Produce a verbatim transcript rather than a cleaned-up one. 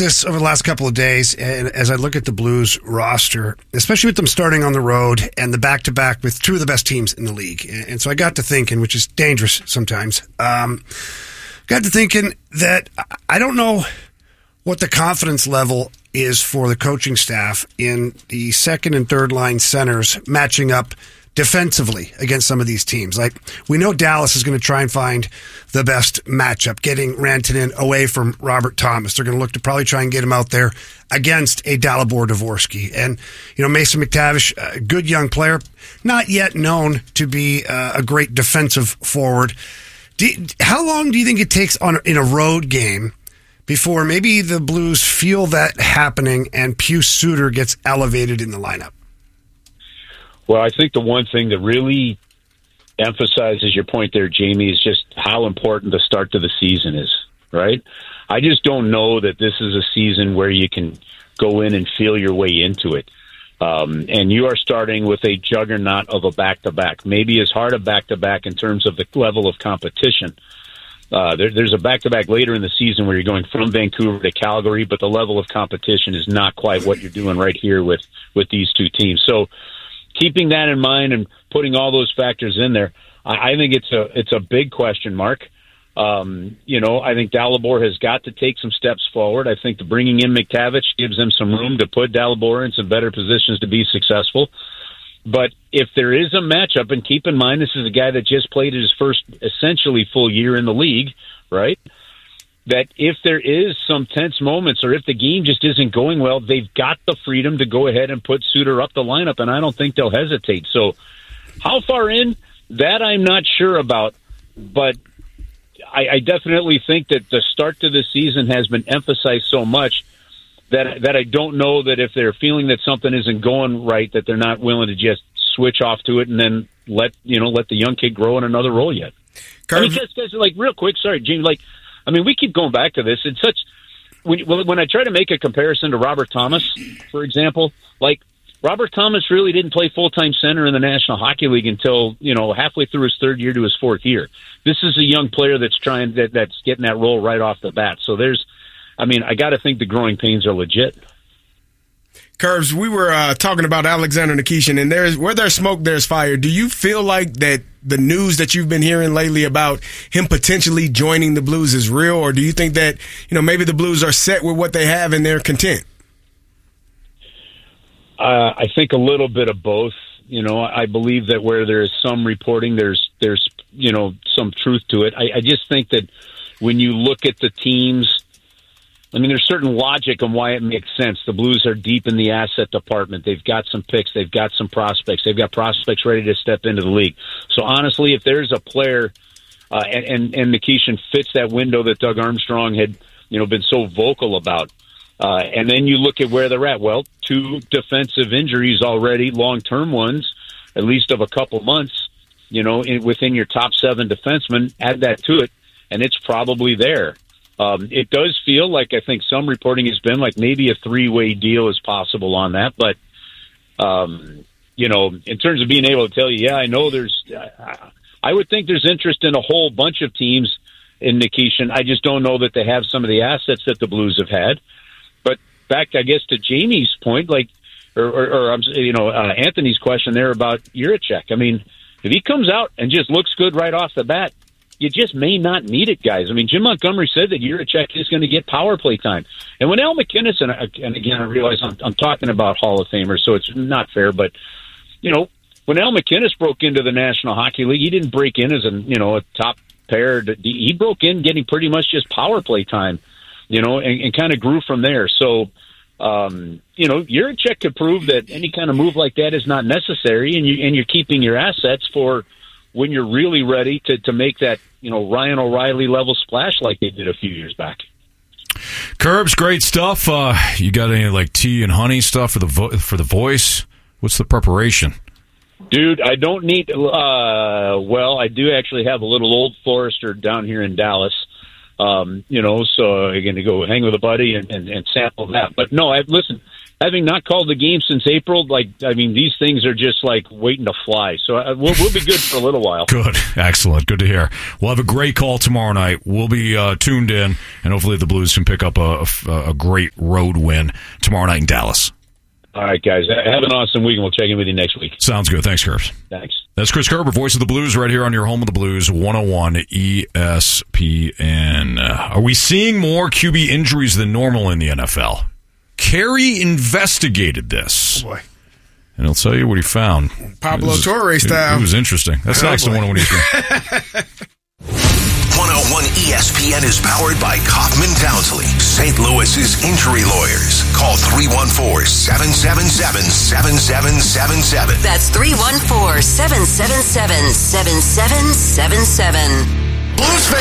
this over the last couple of days, and as I look at the Blues roster, especially with them starting on the road and the back-to-back with two of the best teams in the league. And so I got to thinking, which is dangerous sometimes, um, got to thinking that I don't know what the confidence level is for the coaching staff in the second and third line centers matching up defensively against some of these teams. Like, we know Dallas is going to try and find the best matchup, getting Rantanen away from Robert Thomas. They're going to look to probably try and get him out there against a Dalibor Dvorsky. And, you know, Mason McTavish, a good young player, not yet known to be uh, a great defensive forward. Do you, how long do you think it takes on in a road game before maybe the Blues feel that happening and Pius Suter gets elevated in the lineup? Well, I think the one thing that really emphasizes your point there, Jamie, is just how important the start to the season is, right? I just don't know that this is a season where you can go in and feel your way into it. Um, and you are starting with a juggernaut of a back-to-back, maybe as hard a back-to-back in terms of the level of competition. Uh, there, there's a back-to-back later in the season where you're going from Vancouver to Calgary, but the level of competition is not quite what you're doing right here with, with these two teams. So, keeping that in mind and putting all those factors in there, I, I think it's a it's a big question mark. Um, you know, I think Dalibor has got to take some steps forward. I think the bringing in McTavish gives them some room to put Dalibor in some better positions to be successful. But if there is a matchup, and keep in mind this is a guy that just played his first essentially full year in the league, right? That if there is some tense moments or if the game just isn't going well, they've got the freedom to go ahead and put Suter up the lineup, and I don't think they'll hesitate. So how far in, that I'm not sure about, but I, I definitely think that the start to the season has been emphasized so much that that I don't know that if they're feeling that something isn't going right, that they're not willing to just switch off to it and then let you know let the young kid grow in another role yet. I mean, guys, guys, like real quick, sorry, Jamie, like. I mean, we keep going back to this. It's such when when I try to make a comparison to Robert Thomas, for example, like Robert Thomas really didn't play full-time center in the National Hockey League until, you know, halfway through his third year to his fourth year. This is a young player that's trying that that's getting that role right off the bat. So there's, I mean, I got to think the growing pains are legit. Curbs, we were uh, talking about Alexander Nikishin, and there's where there's smoke, there's fire. Do you feel like that the news that you've been hearing lately about him potentially joining the Blues is real, or do you think that, you know, maybe the Blues are set with what they have and they're content? Uh, I think a little bit of both. You know, I believe that where there is some reporting, there's there's you know some truth to it. I, I just think that when you look at the teams. I mean, there's certain logic on why it makes sense. The Blues are deep in the asset department. They've got some picks. They've got some prospects. They've got prospects ready to step into the league. So, honestly, if there's a player, uh, and, and, and Nikishin fits that window that Doug Armstrong had, you know, been so vocal about, uh, and then you look at where they're at. Well, two defensive injuries already, long-term ones, at least of a couple months, you know, in, within your top seven defensemen. Add that to it, and it's probably there. Um, it does feel like I think some reporting has been like maybe a three-way deal is possible on that. But, um, you know, in terms of being able to tell you, yeah, I know there's uh, – I would think there's interest in a whole bunch of teams in Nikishin. I just don't know that they have some of the assets that the Blues have had. But back, I guess, to Jamie's point, like or, – or, or you know, uh, Anthony's question there about Jiricek. I mean, if he comes out and just looks good right off the bat, you just may not need it, guys. I mean, Jim Montgomery said that Jiricek is going to get power play time. And when Al McInnes, and, and again, I realize I'm, I'm talking about Hall of Famers, so it's not fair, but, you know, when Al McInnes broke into the National Hockey League, he didn't break in as a, you know, a top pair. He broke in getting pretty much just power play time, you know, and, and kind of grew from there. So, um, you know, Jiricek could prove that any kind of move like that is not necessary, and, you, and you're keeping your assets for when you're really ready to, to make that, you know, Ryan O'Reilly level splash like they did a few years back. Curbs, great stuff. Uh, you got any like tea and honey stuff for the vo- for the voice? What's the preparation? Dude, I don't need, uh, well, I do actually have a little Old Forester down here in Dallas, um, you know, so I'm going to go hang with a buddy and, and, and sample that. But no, I listen, having not called the game since April, like, I mean, these things are just like waiting to fly. So uh, we'll, we'll be good for a little while. Good. Excellent. Good to hear. We'll have a great call tomorrow night. We'll be uh, tuned in, and hopefully the Blues can pick up a, a, a great road win tomorrow night in Dallas. All right, guys. Have an awesome week, and we'll check in with you next week. Sounds good. Thanks, Curbs. Thanks. That's Chris Kerber, voice of the Blues, right here on your home of the Blues, one oh one E S P N. Uh, are we seeing more Q B injuries than normal in the N F L? Kerry investigated this. Oh boy. And he'll tell you what he found. Pablo was, Torre it, style. It was interesting. That's oh next boy. to one when he's one oh one E S P N is powered by Kaufman Townsley, Saint Louis's injury lawyers. Call three one four, seven seven seven, seven seven seven seven. That's three one four, seven seven seven, seven seven seven seven. Blues fans.